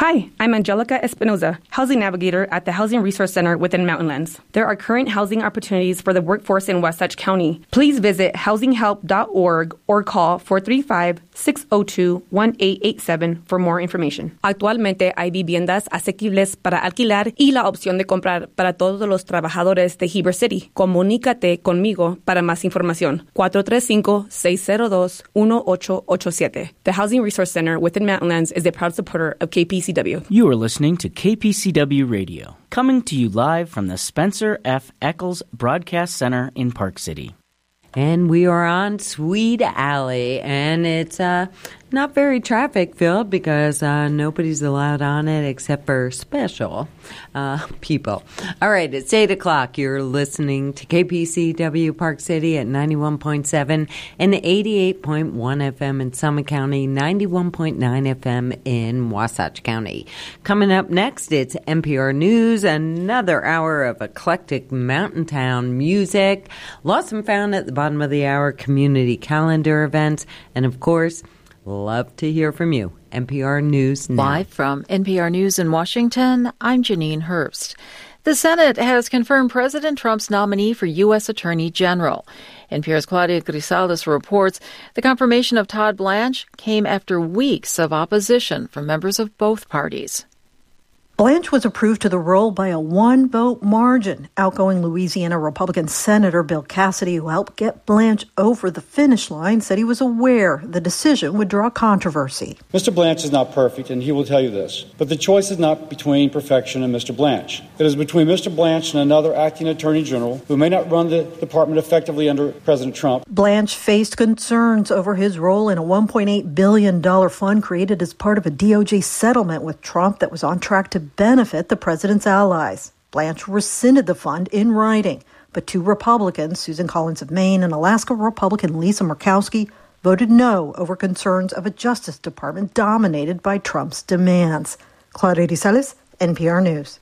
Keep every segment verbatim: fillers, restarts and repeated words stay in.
Hi, I'm Angelica Espinoza, Housing Navigator at the Housing Resource Center within Mountain Lands. There are current housing opportunities for the workforce in Wasatch County. Please visit housing help dot org or call four three five, six zero two, one eight eight seven for more information. Actualmente hay viviendas asequibles para alquilar y la opción de comprar para todos los trabajadores de Heber City. Comunícate conmigo para más información. cuatro tres cinco, seis cero dos, uno ocho ocho siete. The Housing Resource Center within Mountain Lands is a proud supporter of K P C W. You are listening to K P C W Radio, coming to you live from the Spencer F. Eccles Broadcast Center in Park City. And we are on Sweet Alley, and it's uh, not very traffic-filled because uh, nobody's allowed on it except for special uh, people. All right, it's eight o'clock. You're listening to K P C W Park City at ninety-one point seven and eighty-eight point one F M in Summit County, ninety-one point nine F M in Wasatch County. Coming up next, it's N P R News, another hour of eclectic mountain town music, lost and found at the bottom of the hour, community calendar events, and of course, love to hear from you. N P R News now. Live from N P R News in Washington, I'm Janine Herbst. The Senate has confirmed President Trump's nominee for U S Attorney General. N P R's Claudia Grisaldez reports the confirmation of Todd Blanche came after weeks of opposition from members of both parties. Blanche was approved to the role by a one-vote margin. Outgoing Louisiana Republican Senator Bill Cassidy, who helped get Blanche over the finish line, said he was aware the decision would draw controversy. Mister Blanche is not perfect, and he will tell you this. But the choice is not between perfection and Mister Blanche. It is between Mister Blanche and another acting attorney general who may not run the department effectively under President Trump. Blanche faced concerns over his role in a one point eight billion dollars fund created as part of a D O J settlement with Trump that was on track to benefit the president's allies. Blanche rescinded the fund in writing, but two Republicans, Susan Collins of Maine and Alaska Republican Lisa Murkowski, voted no over concerns of a Justice Department dominated by Trump's demands. Claudia Grisaldez, N P R News.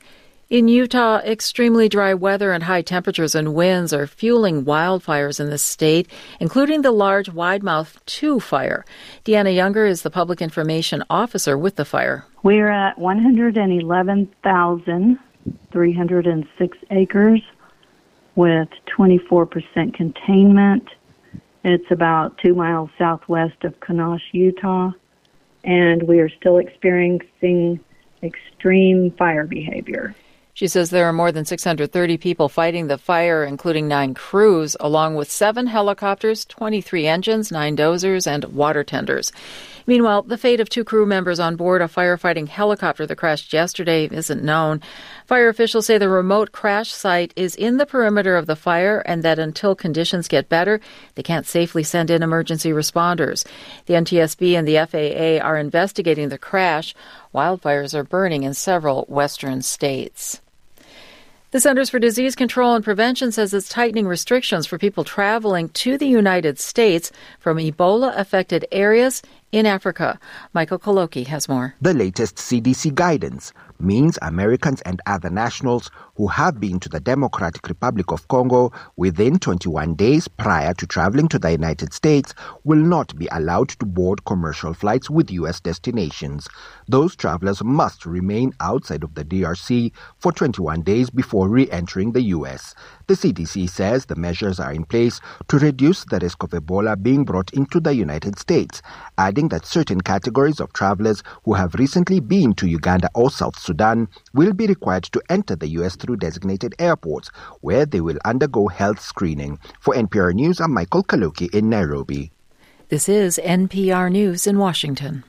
In Utah, extremely dry weather and high temperatures and winds are fueling wildfires in the state, including the large Widemouth two fire. Deanna Younger is the public information officer with the fire. We're at one hundred eleven thousand three hundred six acres with twenty-four percent containment. It's about two miles southwest of Kanosh, Utah, and we are still experiencing extreme fire behavior. She says there are more than six hundred thirty people fighting the fire, including nine crews, along with seven helicopters, twenty-three engines, nine dozers, and water tenders. Meanwhile, the fate of two crew members on board a firefighting helicopter that crashed yesterday isn't known. Fire officials say the remote crash site is in the perimeter of the fire and that until conditions get better, they can't safely send in emergency responders. The N T S B and the F A A are investigating the crash. Wildfires are burning in several western states. The Centers for Disease Control and Prevention says it's tightening restrictions for people traveling to the United States from Ebola-affected areas in Africa. Michael Koloki has more. The latest C D C guidance means Americans and other nationals who have been to the Democratic Republic of Congo within twenty-one days prior to traveling to the United States will not be allowed to board commercial flights with U S destinations. Those travelers must remain outside of the D R C for twenty-one days before re-entering the U S. The C D C says the measures are in place to reduce the risk of Ebola being brought into the United States, adding that certain categories of travelers who have recently been to Uganda or South Sudan will be required to enter the U S through designated airports, where they will undergo health screening. For N P R News, I'm Michael Kaloki in Nairobi. This is N P R News in Washington.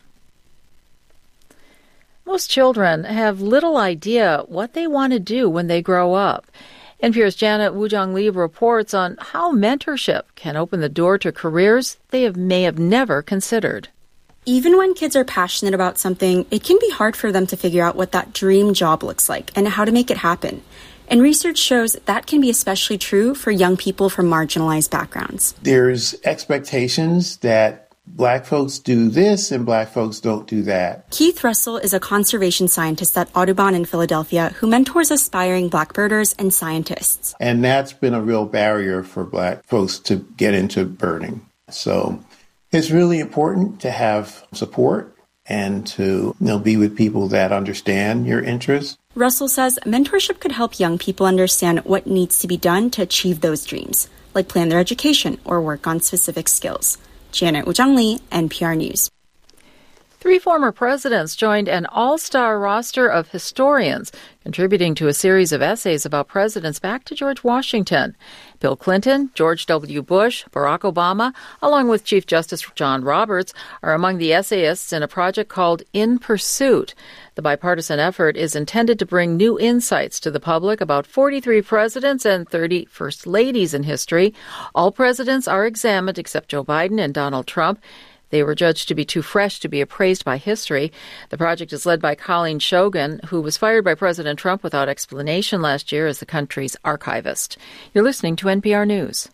Most children have little idea what they want to do when they grow up. N P R's Janet Wujong Lee reports on how mentorship can open the door to careers they have, may have never considered. Even when kids are passionate about something, it can be hard for them to figure out what that dream job looks like and how to make it happen. And research shows that can be especially true for young people from marginalized backgrounds. There's expectations that Black folks do this and Black folks don't do that. Keith Russell is a conservation scientist at Audubon in Philadelphia who mentors aspiring Black birders and scientists. And that's been a real barrier for Black folks to get into birding. So it's really important to have support and to, you know, be with people that understand your interests. Russell says mentorship could help young people understand what needs to be done to achieve those dreams, like plan their education or work on specific skills. Janet Woo-jung Lee, N P R News. Three former presidents joined an all-star roster of historians, contributing to a series of essays about presidents back to George Washington. Bill Clinton, George W. Bush, Barack Obama, along with Chief Justice John Roberts, are among the essayists in a project called In Pursuit. The bipartisan effort is intended to bring new insights to the public about forty-three presidents and thirty first ladies in history. All presidents are examined except Joe Biden and Donald Trump. They were judged to be too fresh to be appraised by history. The project is led by Colleen Shogan, who was fired by President Trump without explanation last year as the country's archivist. You're listening to N P R News.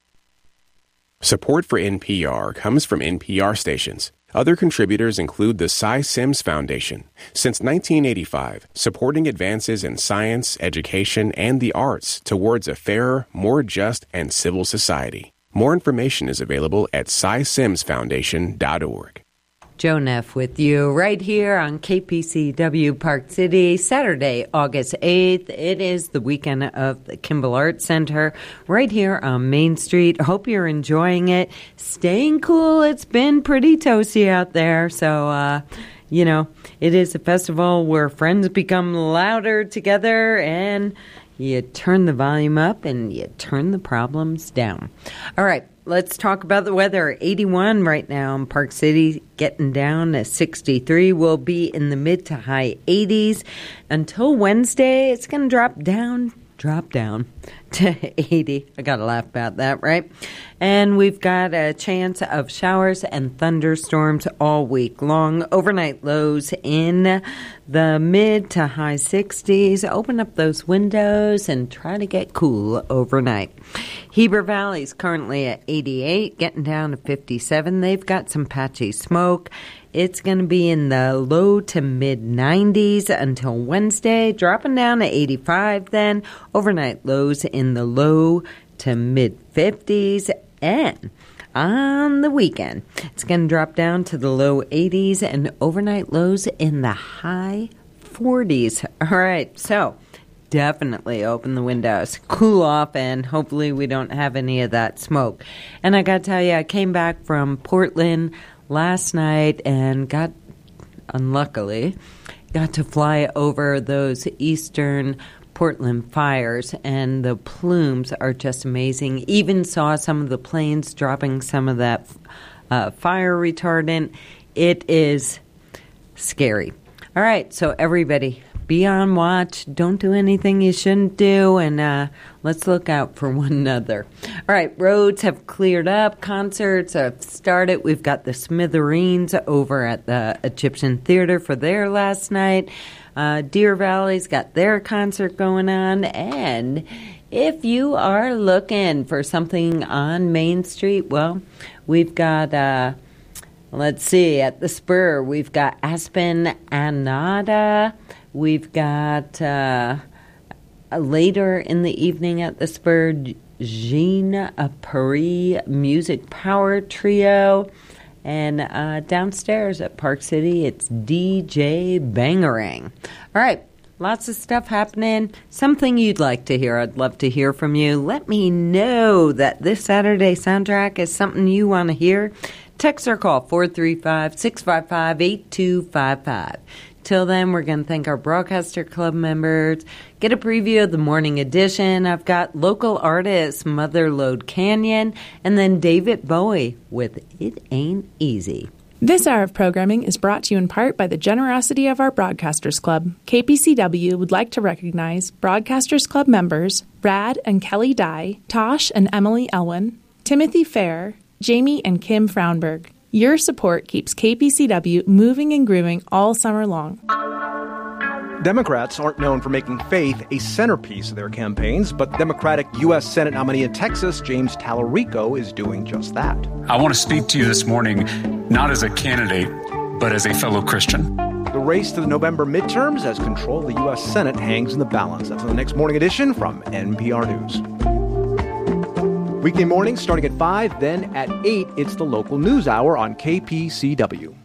Support for N P R comes from N P R stations. Other contributors include the Cy Sims Foundation. Since nineteen eighty-five, supporting advances in science, education, and the arts towards a fairer, more just, and civil society. More information is available at cy sims foundation dot org. Joe Neff with you right here on K P C W Park City, Saturday, August eighth. It is the weekend of the Kimball Arts Center right here on Main Street. Hope you're enjoying it. Staying cool. It's been pretty toasty out there. So, uh, you know, it is a festival where friends become louder together and you turn the volume up and you turn the problems down. All right, let's talk about the weather. eighty-one right now in Park City, getting down to sixty-three. We'll be in the mid to high eighties. Until Wednesday, it's going to drop down, drop down to eighty. I got to laugh about that, right? And we've got a chance of showers and thunderstorms all week long. Overnight lows in the mid to high sixties. Open up those windows and try to get cool overnight. Heber Valley's currently at eighty-eight, getting down to fifty-seven. They've got some patchy smoke. It's going to be in the low to mid nineties until Wednesday, dropping down to eighty-five then. Overnight lows in the low to mid fifties. And on the weekend, it's going to drop down to the low eighties and overnight lows in the high forties. All right, so definitely open the windows, cool off, and hopefully we don't have any of that smoke. And I got to tell you, I came back from Portland last night and got, unluckily, got to fly over those eastern Portland fires, and the plumes are just amazing. Even saw some of the planes dropping some of that uh, fire retardant. It is scary. All right, so everybody, be on watch. Don't do anything you shouldn't do, and uh, let's look out for one another. All right, roads have cleared up. Concerts have started. We've got the Smithereens over at the Egyptian Theater for their last night. Uh, Deer Valley's got their concert going on. And if you are looking for something on Main Street, well, we've got... Uh, Let's see, at the Spur, we've got Aspen Anada. We've got uh, later in the evening at the Spur, Jean Paris Music Power Trio. And uh, downstairs at Park City, it's D J Bangarang. All right, lots of stuff happening. Something you'd like to hear. I'd love to hear from you. Let me know that this Saturday soundtrack is something you want to hear. Text or call four three five, six five five, eight two five five. Till then, we're going to thank our Broadcaster Club members. Get a preview of the morning edition. I've got local artists, Motherlode Canyon, and then David Bowie with It Ain't Easy. This hour of programming is brought to you in part by the generosity of our Broadcasters Club. K P C W would like to recognize Broadcasters Club members Brad and Kelly Dye, Tosh and Emily Elwin, Timothy Fair, Jamie and Kim Fraunberg. Your support keeps K P C W moving and grooving all summer long. Democrats aren't known for making faith a centerpiece of their campaigns, but Democratic U S Senate nominee in Texas, James Tallarico, is doing just that. I want to speak to you this morning, not as a candidate, but as a fellow Christian. The race to the November midterms as control of the U S Senate hangs in the balance. That's in the next morning edition from N P R News. Weekday mornings starting at five, then at eight, it's the local news hour on K P C W.